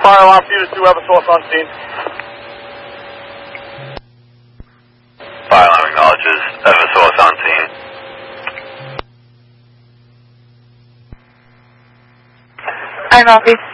fire alarm for you to have a source on scene. Fire alarm acknowledges, have a source on scene. I'm Northeast